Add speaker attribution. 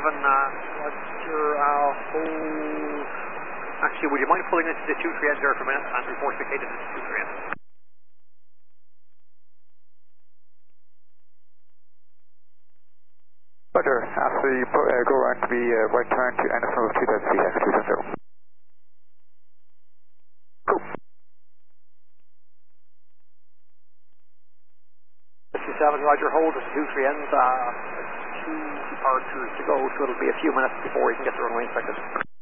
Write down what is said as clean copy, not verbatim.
Speaker 1: Roger, I'll hold. Actually, would you mind pulling into the 2-3 ends there for a minute and report located into 2-3 ends?
Speaker 2: Roger, after you go around to be right turn to NFO 2.3, 2.0. Cool.
Speaker 1: 57, Roger, hold at 2-3 ends, 2 departures to go, so it'll be a few minutes before we can get the runway inspected.